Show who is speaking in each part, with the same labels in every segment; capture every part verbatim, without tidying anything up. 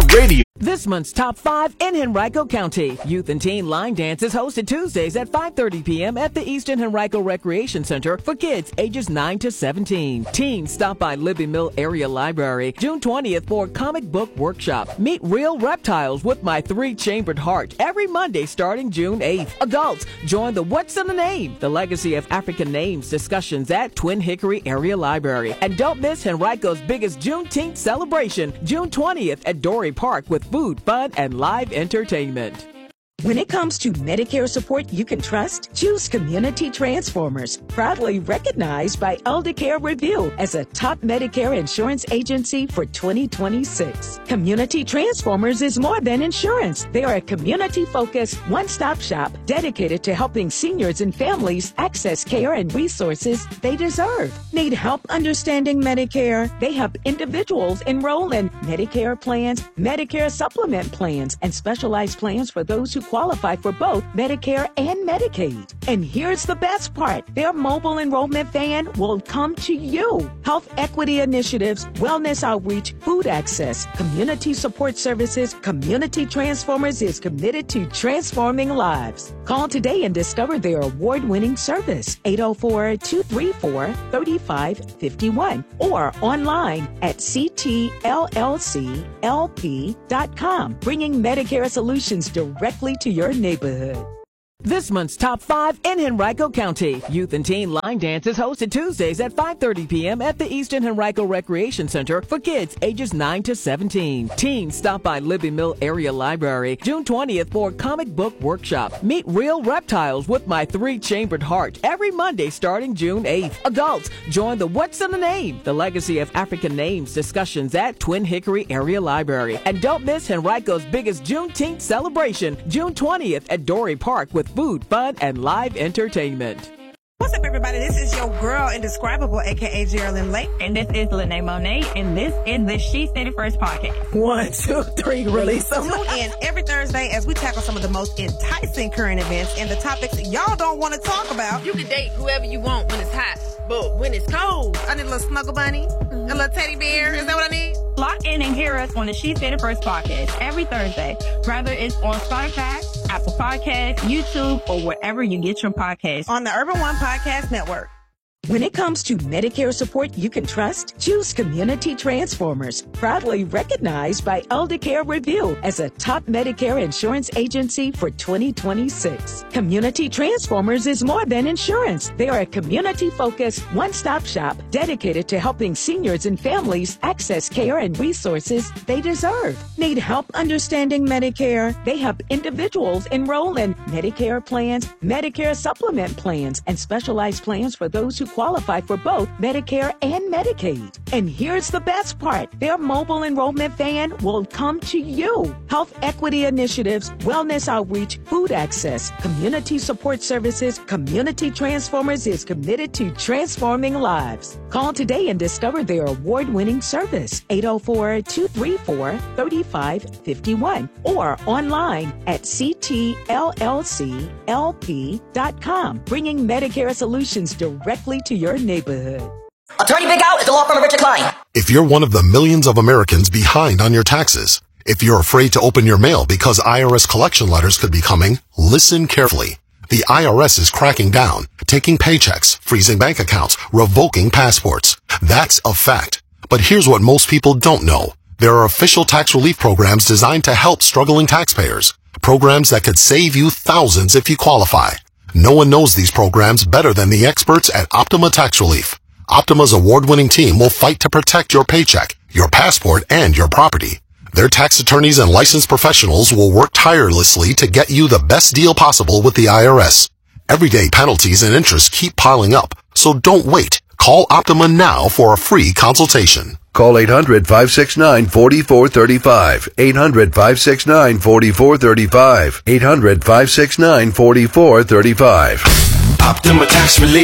Speaker 1: Radio.
Speaker 2: This month's Top five in Henrico County. Youth and Teen Line Dance is hosted Tuesdays at five thirty p.m. at the Eastern Henrico Recreation Center for kids ages nine to seventeen. Teens stop by Libby Mill Area Library June twentieth for Comic Book Workshop. Meet real reptiles with My Three-Chambered Heart every Monday starting June eighth. Adults, join the What's in the Name? The Legacy of African Names discussions at Twin Hickory Area Library. And don't miss Henrico's biggest Juneteenth celebration, June twentieth at Dory Park with food, fun, and live entertainment.
Speaker 3: When it comes to Medicare support you can trust, choose Community Transformers, proudly recognized by Eldercare Review as a top Medicare insurance agency for twenty twenty-six. Community Transformers is more than insurance. They are a community-focused, one-stop shop dedicated to helping seniors and families access care and resources they deserve. Need help understanding Medicare? They help individuals enroll in Medicare plans, Medicare supplement plans, and specialized plans for those who qualify for both Medicare and Medicaid. And here's the best part. Their mobile enrollment van will come to you. Health equity initiatives, wellness outreach, food access, community support services, Community Transformers is committed to transforming lives. Call today and discover their award-winning service, eight oh four, two three four, three five five one, or online at c t l l c l p dot com, bringing Medicare solutions directly to your neighborhood.
Speaker 2: This month's Top five in Henrico County. Youth and Teen Line Dance is hosted Tuesdays at five thirty p.m. at the Eastern Henrico Recreation Center for kids ages nine to seventeen. Teens stop by Libby Mill Area Library June twentieth for Comic Book Workshop. Meet real reptiles with My Three-Chambered Heart every Monday starting June eighth. Adults, join the What's in the Name? The Legacy of African Names discussions at Twin Hickory Area Library. And don't miss Henrico's biggest Juneteenth celebration, June twentieth at Dory Park with food, fun, and live entertainment.
Speaker 4: What's up, everybody? This is your girl, Indescribable, a k a. Geraldine Lake.
Speaker 5: And this is Lene Monet, and this is the She Said It First podcast.
Speaker 3: One, two, three, release them.
Speaker 4: Tune in every Thursday as we tackle some of the most enticing current events and the topics y'all don't want to talk about.
Speaker 6: You can date whoever you want when it's hot, but when it's cold,
Speaker 4: I need a little snuggle bunny, mm-hmm. a little teddy bear. Is that what I need?
Speaker 5: Lock in and hear us on the She Said It First podcast every Thursday, whether it's on Spotify, Apple Podcasts, YouTube, or wherever you get your podcasts.
Speaker 4: On the Urban One Podcast Network.
Speaker 3: When it comes to Medicare support you can trust, choose Community Transformers, proudly recognized by Eldercare Review as a top Medicare insurance agency for twenty twenty-six. Community Transformers is more than insurance. They are a community-focused, one-stop shop dedicated to helping seniors and families access care and resources they deserve. Need help understanding Medicare? They help individuals enroll in Medicare plans, Medicare supplement plans, and specialized plans for those who qualify for both Medicare and Medicaid. And here's the best part. Their mobile enrollment van will come to you. Health equity initiatives, wellness outreach, food access, community support services, Community Transformers is committed to transforming lives. Call today and discover their award-winning service, eight oh four, two three four, three five five one, or online at c t l l c l p dot com, bringing Medicare solutions directly to your neighborhood.
Speaker 7: Attorney Big Out is the law firm of Richard Klein.
Speaker 1: If you're one of the millions of Americans behind on your taxes, if you're afraid to open your mail because I R S collection letters could be coming, listen carefully. The I R S is cracking down, taking paychecks, freezing bank accounts, revoking passports. That's a fact. But here's what most people don't know. There are official tax relief programs designed to help struggling taxpayers. Programs that could save you thousands if you qualify. No one knows these programs better than the experts at Optima Tax Relief. Optima's award-winning team will fight to protect your paycheck, your passport, and your property. Their tax attorneys and licensed professionals will work tirelessly to get you the best deal possible with the I R S. Everyday penalties and interest keep piling up, so don't wait. Call Optima now for a free consultation.
Speaker 8: Call eight hundred, five six nine, four four three five. eight hundred, five six nine, four four three five. eight hundred, five six nine, four four three five.
Speaker 1: Optima Tax Relief.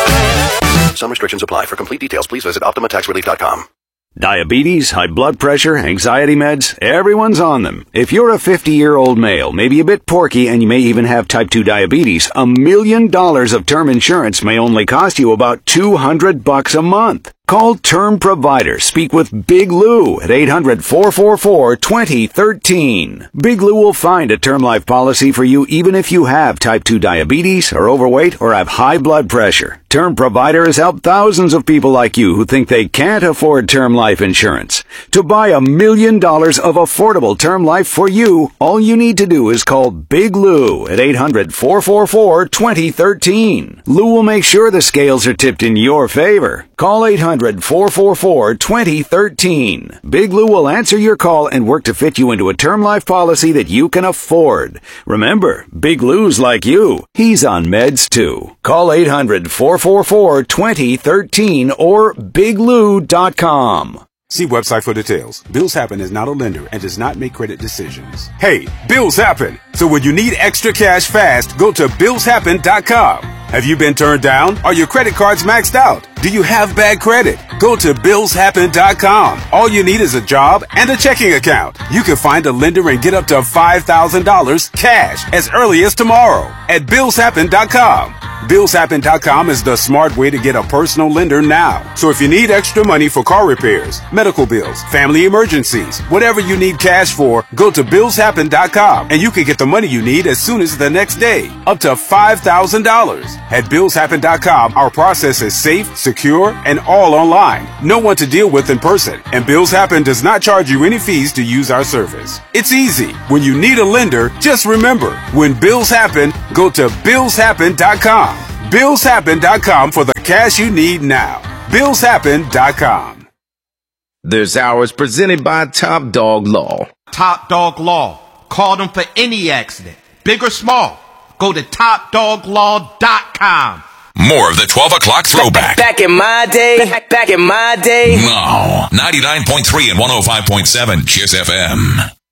Speaker 8: Some restrictions apply. For complete details, please visit optima tax relief dot com.
Speaker 9: Diabetes, high blood pressure, anxiety meds, everyone's on them. If you're a fifty-year-old male, maybe a bit porky, and you may even have type two diabetes, a million dollars of term insurance may only cost you about two hundred bucks a month. Call Term Provider. Speak with Big Lou at eight hundred, four four four, two zero one three. Big Lou will find a term life policy for you even if you have type two diabetes, are overweight, or have high blood pressure. Term Provider has helped thousands of people like you who think they can't afford term life insurance. To buy a million dollars of affordable term life for you, all you need to do is call Big Lou at eight hundred, four four four, two zero one three. Lou will make sure the scales are tipped in your favor. Call eight hundred, four four four, two zero one three. Big Lou will answer your call and work to fit you into a term life policy that you can afford. Remember, Big Lou's like you. He's on meds too. Call eight hundred, four four four, two zero one three or big lou dot com.
Speaker 10: See website for details. Bills Happen is not a lender and does not make credit decisions. Hey, bills happen. So when you need extra cash fast, go to bills happen dot com. Have you been turned down? Are your credit cards maxed out? Do you have bad credit? Go to bills happen dot com. All you need is a job and a checking account. You can find a lender and get up to five thousand dollars cash as early as tomorrow at bills happen dot com. bills happen dot com is the smart way to get a personal lender now. So if you need extra money for car repairs, medical bills, family emergencies, whatever you need cash for, go to bills happen dot com and you can get the money you need as soon as the next day, up to five thousand dollars. At bills happen dot com, our process is safe, secure, and all online. No one to deal with in person, and Bills Happen does not charge you any fees to use our service. It's easy. When you need a lender, just remember, when bills happen, go to bills happen dot com. bills happen dot com for the cash you need now. bills happen dot com.
Speaker 11: This hour is presented by Top Dog Law.
Speaker 12: Top Dog Law. Call them for any accident, big or small. Go to top dog law dot com.
Speaker 13: More of the twelve o'clock throwback.
Speaker 7: Back in my day, back in my day.
Speaker 13: Now, ninety-nine point three and one oh five point seven Kiss F M.